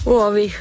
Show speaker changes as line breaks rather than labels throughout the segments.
U ovih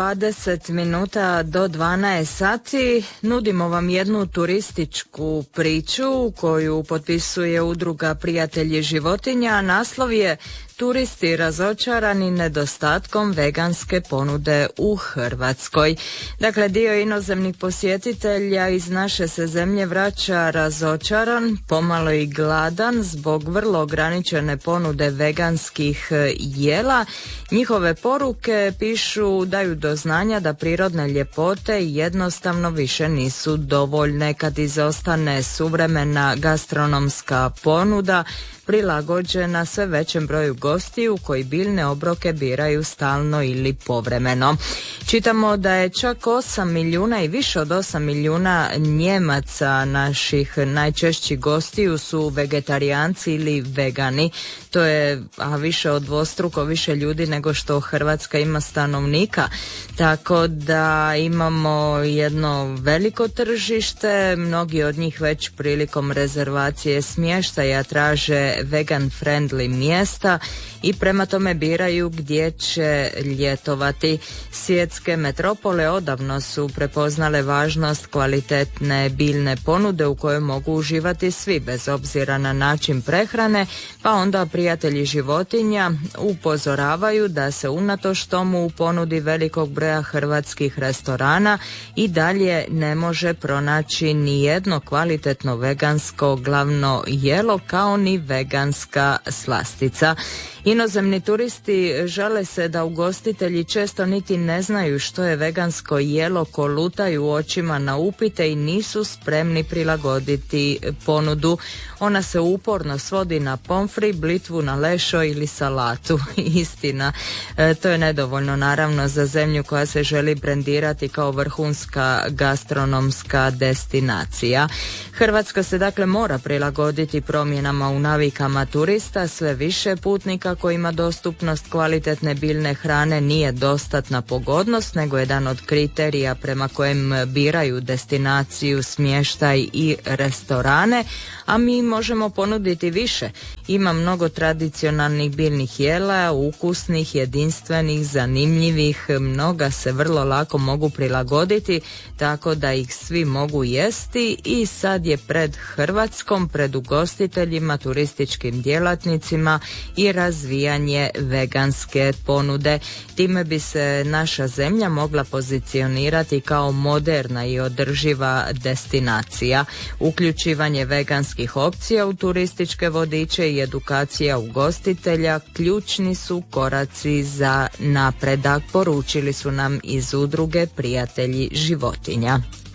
20 minuta do 12 sati nudimo vam jednu turističku priču koju potpisuje udruga Prijatelji životinja. Naslov je Turisti razočarani nedostatkom veganske ponude u Hrvatskoj. Dakle, dio inozemnih posjetitelja iz naše se zemlje vraća razočaran, pomalo i gladan zbog vrlo ograničene ponude veganskih jela. Njihove poruke daju do znanja da prirodne ljepote jednostavno više nisu dovoljne kad izostane suvremena gastronomska ponuda prilagođena sve većem broju gostiju koji biljne obroke biraju stalno ili povremeno. Čitamo da je čak 8 milijuna i više od 8 milijuna Njemaca naših najčešćih gostiju su vegetarijanci ili vegani. To je više od dvostruko više ljudi nego što Hrvatska ima stanovnika. Tako da imamo jedno veliko tržište, mnogi od njih već prilikom rezervacije smještaja traže vegan friendly mjesta i prema tome biraju gdje će ljetovati. Svjetske metropole odavno su prepoznale važnost kvalitetne biljne ponude u kojoj mogu uživati svi bez obzira na način prehrane, pa onda Prijatelji životinja upozoravaju da se unatoč tomu u ponudi velikog broja hrvatskih restorana i dalje ne može pronaći ni jedno kvalitetno vegansko glavno jelo kao ni veganska slastica. Inozemni turisti žale se da ugostitelji često niti ne znaju što je vegansko jelo, kolutaju očima na upite i nisu spremni prilagoditi ponudu. Ona se uporno svodi na pomfri, blitvu na lešo ili salatu. Istina, to je nedovoljno naravno za zemlju koja se želi brendirati kao vrhunska gastronomska destinacija. Hrvatska se dakle mora prilagoditi promjenama u navikama turista. Sve više putnika kojima dostupnost kvalitetne biljne hrane nije dostatna pogodnost, nego jedan od kriterija prema kojem biraju destinaciju, smještaj i restorane, a mi možemo ponuditi više. Ima mnogo tradicionalnih biljnih jela, ukusnih, jedinstvenih, zanimljivih, mnoga se vrlo lako mogu prilagoditi, tako da ih svi mogu jesti i sad je pred Hrvatskom, pred ugostiteljima, turističkim djelatnicima i razvijanje veganske ponude. Time bi se naša zemlja mogla pozicionirati kao moderna i održiva destinacija. Uključivanje veganskih opcija u turističke vodiče i edukacija ugostitelja ključni su koraci za napredak, poručili su nam iz udruge Prijatelji životinja.